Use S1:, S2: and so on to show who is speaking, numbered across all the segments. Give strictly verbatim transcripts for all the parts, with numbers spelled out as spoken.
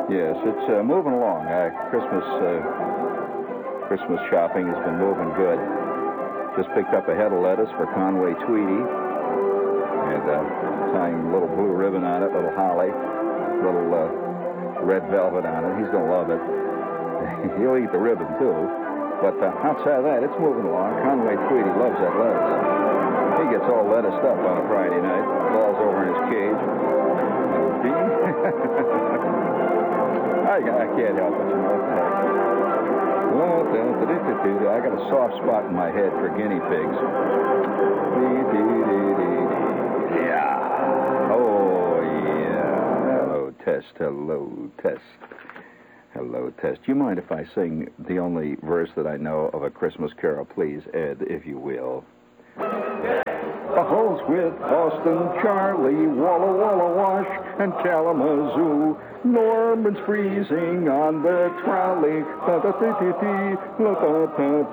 S1: Yes, it's uh, moving along. Uh, Christmas uh, Christmas shopping has been moving good. Just picked up a head of lettuce for Conway Tweedy. And uh, tying a little blue ribbon on it, little holly, little uh, red velvet on it. He's going to love it. He'll eat the ribbon, too. But uh, outside of that, it's moving along. Conway Tweedy loves that lettuce. He gets all lettuced up on a Friday night. Falls over in his cage. I, I can't help it, you know. I got a soft spot in my head for guinea pigs. Yeah. Oh, yeah. Hello, Test. Hello, Test. Hello, Test. Do you mind if I sing the only verse that I know of A Christmas Carol, please, Ed, if you will? The halls with Boston Charlie, Walla Walla Wash, and Kalamazoo. Norman's freezing on the trolley. Da da da da da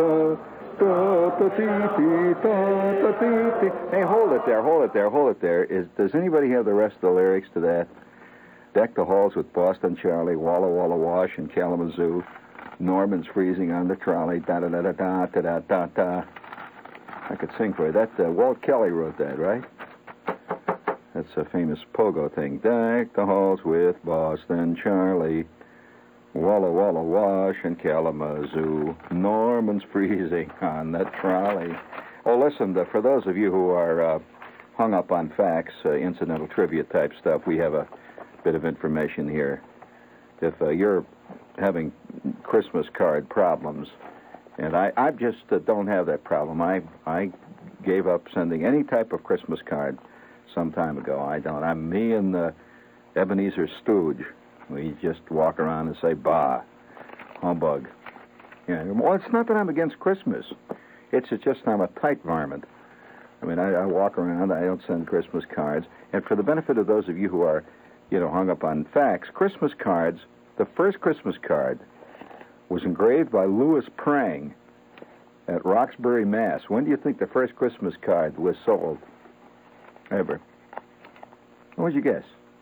S1: da da. Hey, hold it there, hold it there, hold it there. Is does anybody have the rest of the lyrics to that? Deck the halls with Boston Charlie, Walla Walla Wash, and Kalamazoo. Norman's freezing on the trolley. Da da da da da da da da. I could sing for you. That uh, Walt Kelly wrote that, right? That's a famous pogo thing. Deck the halls with Boston Charlie, Walla Walla Wash, and Kalamazoo. Norman's freezing on the trolley. Oh, listen, uh, for those of you who are uh, hung up on facts, uh, incidental trivia type stuff, we have a bit of information here. If uh, you're having Christmas card problems, and I, I just uh, don't have that problem. I I gave up sending any type of Christmas card some time ago. I don't. I'm me and the Ebenezer Stooge. We just walk around and say, bah, humbug. Yeah. Well, it's not that I'm against Christmas. It's just I'm a tight varmint. I mean, I, I walk around. I don't send Christmas cards. And for the benefit of those of you who are, you know, hung up on facts, Christmas cards, the first Christmas card was engraved by Louis Prang at Roxbury, Mass. When do you think the first Christmas card was sold? Ever. What would you guess?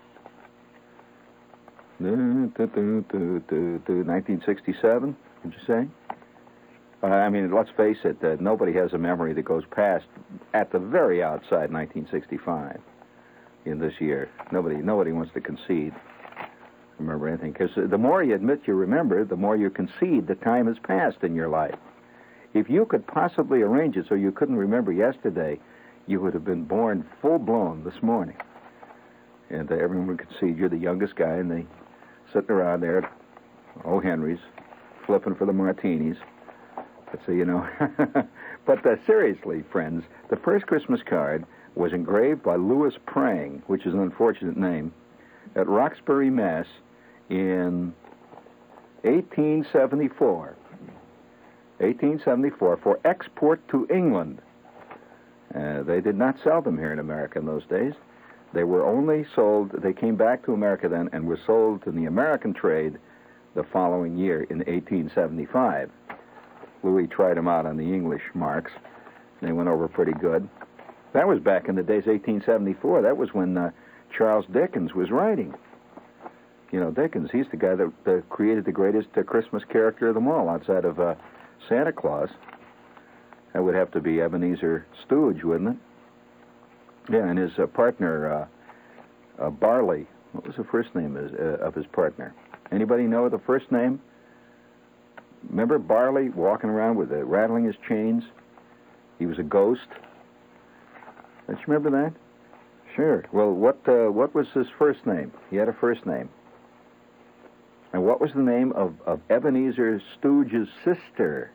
S1: nineteen sixty-seven, would you say? Uh, I mean, let's face it, uh, nobody has a memory that goes past, at the very outside, nineteen sixty-five in this year. Nobody, nobody wants to concede. Remember anything, because the more you admit you remember, the more you concede the time has passed in your life. If you could possibly arrange it so you couldn't remember yesterday, you would have been born full-blown this morning. And uh, everyone would concede you're the youngest guy, and they sitting around there at O. Henry's, flipping for the martinis. So, you know. But uh, seriously, friends, the first Christmas card was engraved by Louis Prang, which is an unfortunate name, at Roxbury, Mass, in eighteen seventy-four. eighteen seventy-four, for export to England. Uh, they did not sell them here in America in those days. They were only sold, they came back to America then and were sold in the American trade the following year in eighteen seventy-five. Louis tried them out on the English marks. They went over pretty good. That was back in the days, eighteen seventy-four. That was when uh, Charles Dickens was writing. You know, Dickens, he's the guy that, that created the greatest uh, Christmas character of them all, outside of uh, Santa Claus. That would have to be Ebenezer Stooge, wouldn't it? Yeah, and his uh, partner, uh, uh, Barley. What was the first name of, uh, of his partner? Anybody know the first name? Remember Barley walking around with uh, rattling his chains? He was a ghost. Don't you remember that? Sure. Well, what uh, what was his first name? He had a first name. And what was the name of, of Ebenezer Stooge's sister?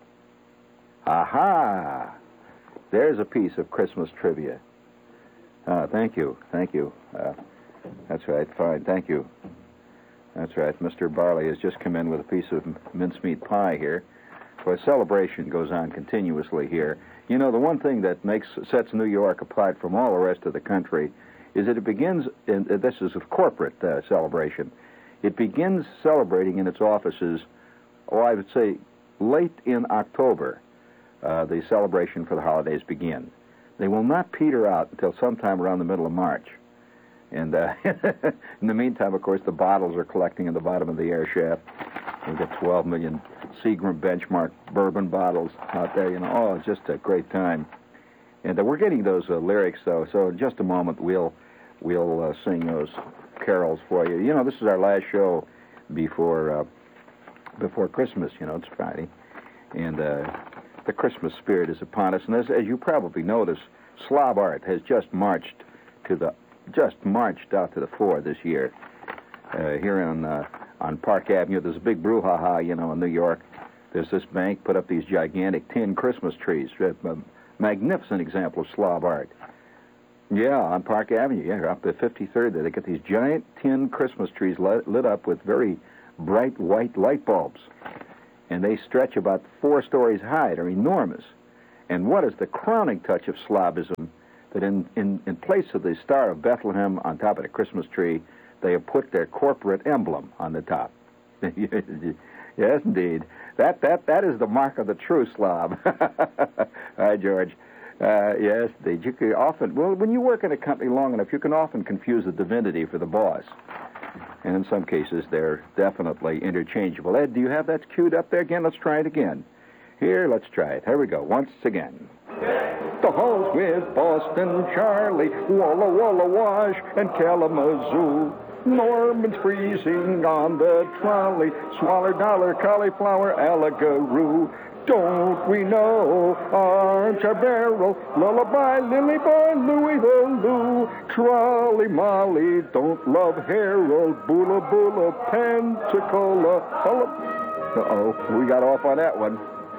S1: Aha! There's a piece of Christmas trivia. Uh, thank you. Thank you. Uh, that's right. Fine. Thank you. That's right. Mister Barley has just come in with a piece of mincemeat pie here. So a celebration goes on continuously here. You know, the one thing that makes sets New York apart from all the rest of the country is that it begins, in, uh, this is a corporate uh, celebration, it begins celebrating in its offices, oh, I would say, late in October. Uh, the celebration for the holidays begin. They will not peter out until sometime around the middle of March. And uh, in the meantime, of course, the bottles are collecting in the bottom of the air shaft. We've got twelve million Seagram benchmark bourbon bottles out there. You know, oh, it's just a great time. And uh, we're getting those uh, lyrics, though. So in just a moment, we'll we'll uh, sing those carols for you. You know, this is our last show before uh, before Christmas. You know, it's Friday, and uh, the Christmas spirit is upon us. And as, as you probably notice, Slob Art has just marched to the just marched out to the fore this year. Uh, here on uh, on Park Avenue, there's a big brouhaha, you know, in New York. There's this bank put up these gigantic tin Christmas trees. A magnificent example of Slob Art. Yeah, on Park Avenue, yeah, up to fifty-third there. They get these giant tin Christmas trees lit, lit up with very bright white light bulbs. And they stretch about four stories high. They're enormous. And what is the crowning touch of slobism? That in, in, in place of the Star of Bethlehem on top of the Christmas tree, they have put their corporate emblem on the top. Yes, indeed. That that that is the mark of the true slob. Hi, George. Uh, yes, indeed. You can often, well, when you work in a company long enough, you can often confuse the divinity for the boss. And in some cases, they're definitely interchangeable. Ed, do you have that queued up there again? Let's try it again. Here, let's try it. Here we go. Once again. The halls with Boston Charlie, Walla Walla Wash, and Kalamazoo. Norman's freezing on the trolley, Swaller Dollar, Cauliflower, Alligaroo. Don't we know Archer Barrel, Lullaby, Lily Boy, Louie the Lou, Trolley Molly, Don't Love Harold, Bula Bula, Pensacola. Uh-oh, we got off on that one.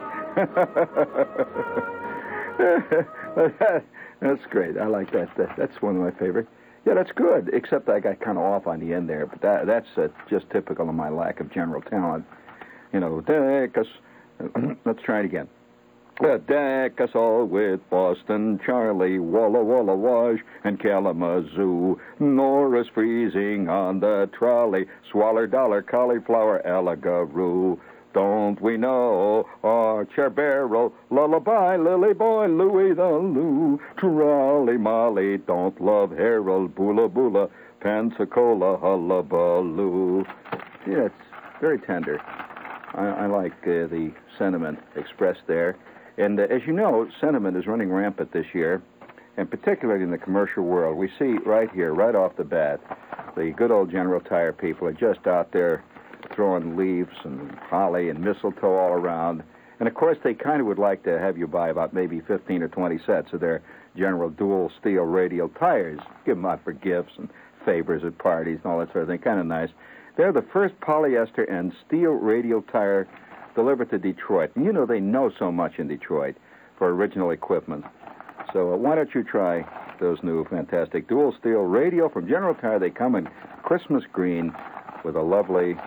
S1: That's great. I like that. that. That's one of my favorite. Yeah, that's good, except I got kind of off on the end there. But that, that's uh, just typical of my lack of general talent. You know, deck us. Let's try it again. Uh, deck us all with Boston Charlie, Walla Walla Wash, and Kalamazoo. Nora's freezing on the trolley, Swaller Dollar, Cauliflower, Alligaroo. Don't we know Archer Barrel, Lullaby, Lily Boy, Louie the Lou, Trolley Molly, Don't Love Harold, Bula Bula, Pensacola, Hullabaloo. Yeah, it's very tender. I, I like uh, the sentiment expressed there. And uh, as you know, sentiment is running rampant this year, and particularly in the commercial world. We see right here, right off the bat, the good old General Tire people are just out there throwing leaves and holly and mistletoe all around. And, of course, they kind of would like to have you buy about maybe fifteen or twenty sets of their General dual steel radial tires. Give them out for gifts and favors at parties and all that sort of thing. Kind of nice. They're the first polyester and steel radial tire delivered to Detroit. And you know they know so much in Detroit for original equipment. So uh, why don't you try those new fantastic dual steel radial from General Tire? They come in Christmas green with a lovely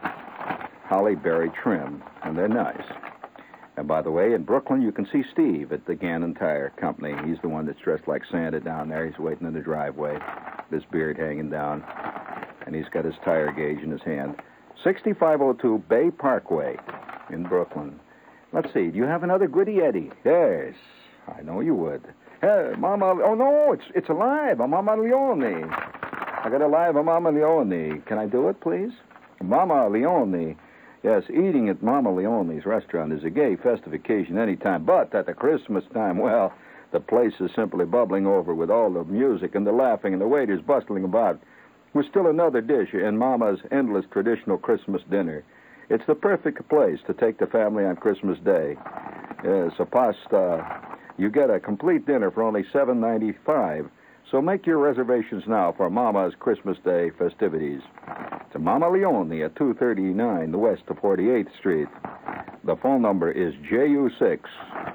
S1: holly berry trim, and they're nice. And by the way, in Brooklyn, you can see Steve at the Gannon Tire Company. He's the one that's dressed like Santa down there. He's waiting in the driveway, his beard hanging down, and he's got his tire gauge in his hand. sixty-five oh two Bay Parkway in Brooklyn. Let's see, do you have another Goody Eddie? Yes, I know you would. Hey, Mama, oh no, it's it's alive, a Mama Leone. I got a live a Mama Leone. Can I do it, please? Mama Leone. Yes, eating at Mama Leone's restaurant is a gay festive occasion any time, but at the Christmas time, well, the place is simply bubbling over with all the music and the laughing and the waiters bustling about. With still another dish in Mama's endless traditional Christmas dinner. It's the perfect place to take the family on Christmas Day. Yes, a pasta. You get a complete dinner for only seven ninety-five. So make your reservations now for Mama's Christmas Day festivities. To Mama Leone at two thirty-nine West of forty-eighth Street. The phone number is J U six.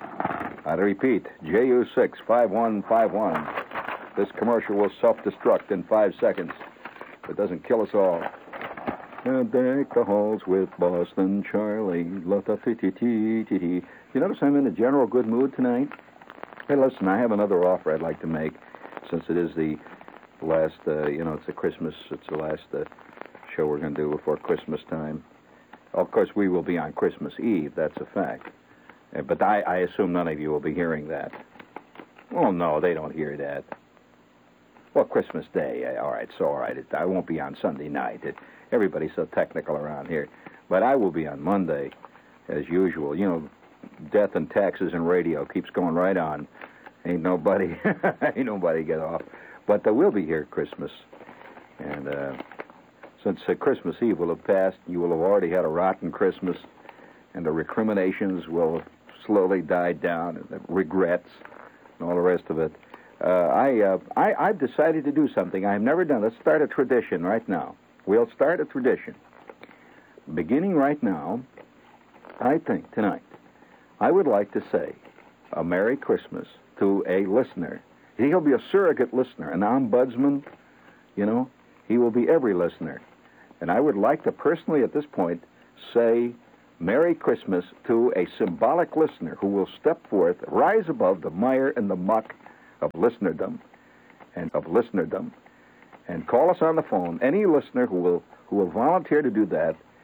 S1: I repeat, J U six five one five one. This commercial will self-destruct in five seconds. If it doesn't kill us all. Deck the halls with Boston Charlie. You notice I'm in a general good mood tonight? Hey, listen, I have another offer I'd like to make. Since it is the last, uh, you know, it's the Christmas, it's the last uh, show we're going to do before Christmas time. Of course, we will be on Christmas Eve, that's a fact. Uh, but I, I assume none of you will be hearing that. Oh, no, they don't hear that. Well, Christmas Day, uh, all right, so all right. It, I won't be on Sunday night. It, everybody's so technical around here. But I will be on Monday, as usual. You know, death and taxes and radio keeps going right on. Ain't nobody, ain't nobody get off. But uh, we'll be here Christmas. And uh, since uh, Christmas Eve will have passed, you will have already had a rotten Christmas, and the recriminations will have slowly died down, and the regrets, and all the rest of it. Uh, I, uh, I, I've decided to do something I've never done. Let's start a tradition right now. We'll start a tradition. Beginning right now, I think tonight, I would like to say a Merry Christmas to a listener. He'll be a surrogate listener, an ombudsman, you know. He will be every listener. And I would like to personally at this point say Merry Christmas to a symbolic listener who will step forth, rise above the mire and the muck of listenerdom and of listenerdom, and call us on the phone. Any listener who will who will volunteer to do that